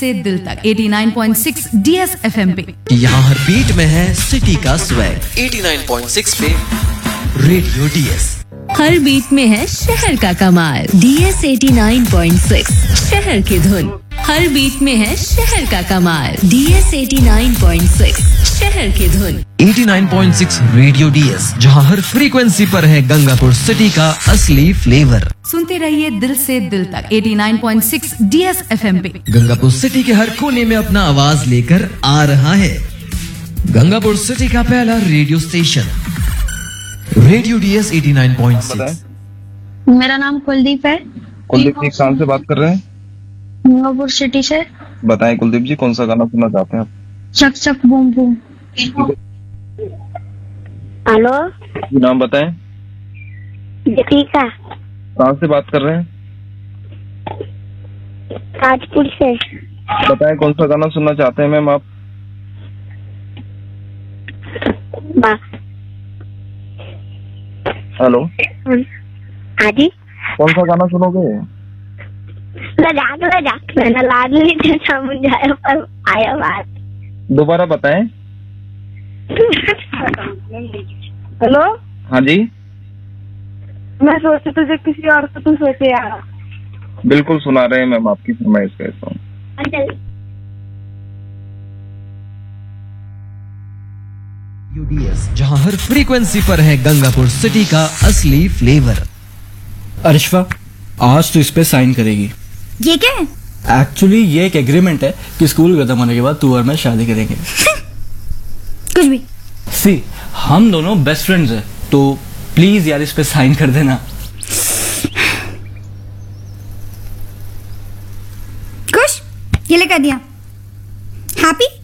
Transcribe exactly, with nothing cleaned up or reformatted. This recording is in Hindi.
से दिल तक नवासी पॉइंट छह डी एस एफ एम पे। यहाँ हर बीट में है सिटी का स्वैग। नवासी पॉइंट छह पे रेडियो डीएस। हर बीट में है शहर का कमाल। डीएस नवासी पॉइंट छह शहर की धुन। हर बीट में है शहर का कमाल। डीएस नवासी पॉइंट छह शहर की धुन। नवासी पॉइंट छह रेडियो डीएस, जहाँ हर फ्रीक्वेंसी पर है गंगापुर सिटी का असली फ्लेवर। सुनते रहिए दिल से दिल तक नवासी पॉइंट छह डी एस एफ एम पे। गंगापुर सिटी के हर कोने में अपना आवाज लेकर आ रहा है गंगापुर सिटी का पहला रेडियो स्टेशन, रेडियो डीएस नवासी पॉइंट छह। मेरा नाम कुलदीप है। कुलदीप जी कहाँ से बात कर रहे हैं? गंगापुर सिटी से। बताएं कुलदीप जी, कौन सा गाना सुनना चाहते हैं आप? चक चक बूम बूम। हेलो, नाम बताएं। दीपिका। कहाँ से बात कर रहे हैं? ताजपुर से। बताएं कौन सा गाना सुनना चाहते हैं मैम आप? बा हेलो, हाँ जी। कौन सा गाना सुनोगे? लजाक लजाक मैंने लाडली थे समझाया पर आया बात। दोबारा बताएं। हेलो, हाँ जी। मैं सोचती तुझे किसी और को तू सोचे यार। बिल्कुल सुना रहे हैं मैम आपकी फरमाइश का सॉन्ग। रेडियो डीएस, जहाँ हर फ्रीक्वेंसी पर है गंगापुर सिटी का असली फ्लेवर। अर्शवा, आज तो इस पे साइन करेगी। ये क्या है? एक्चुअली ये एक एग्रीमेंट है कि स्कूल खत्म होने के बाद तू और मैं शादी करेंगे। कुछ भी। सी, हम दोनों बेस्ट फ्रेंड्स हैं, तो प्लीज यार इस पे साइन कर देना। खुश? ये ले कर दिया। हैप्पी?